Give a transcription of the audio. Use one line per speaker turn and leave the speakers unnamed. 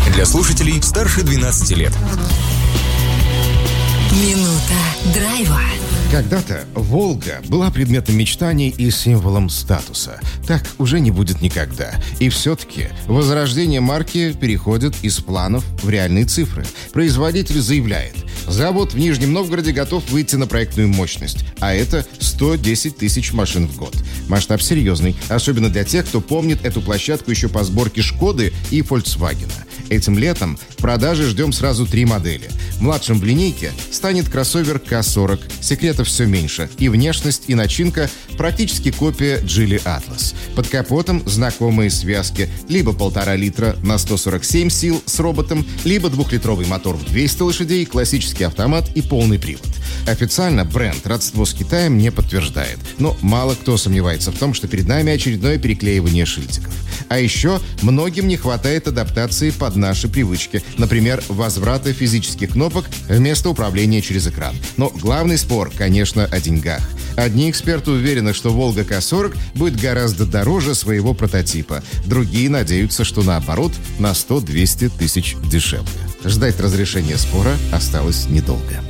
Для слушателей старше 12 лет.
Минута драйва.
Когда-то «Волга» была предметом мечтаний и символом статуса. Так уже не будет никогда. И все-таки возрождение марки переходит из планов в реальные цифры. Производитель заявляет: завод в Нижнем Новгороде готов выйти на проектную мощность, а это 110 тысяч машин в год. Масштаб серьезный, особенно для тех, кто помнит эту площадку еще по сборке «Шкоды» и «Фольксвагена». Этим летом в продаже ждем сразу 3 модели. Младшим в линейке станет кроссовер К40. Секретов все меньше. И внешность, и начинка практически копия Geely Atlas. Под капотом знакомые связки. Либо 1,5 литра на 147 сил с роботом, либо 2-литровый мотор в 200 лошадей, классический автомат и полный привод. Официально бренд родство с Китаем не подтверждает. Но мало кто сомневается в том, что перед нами очередное переклеивание шильдиков. А еще многим не хватает адаптации под наши привычки. Например, возврата физических кнопок вместо управления через экран. Но главный спор, конечно, о деньгах. Одни эксперты уверены, что «Волга К40» будет гораздо дороже своего прототипа. Другие надеются, что наоборот, на 100-200 тысяч дешевле. Ждать разрешения спора осталось недолго.